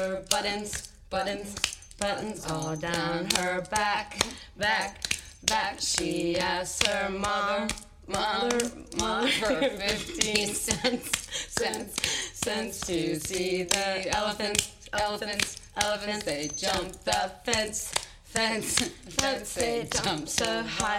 Her buttons, buttons, buttons all down her back, back, back. She asked her mother for 15 cents to see the elephants. They jumped the fence. They jumped so high.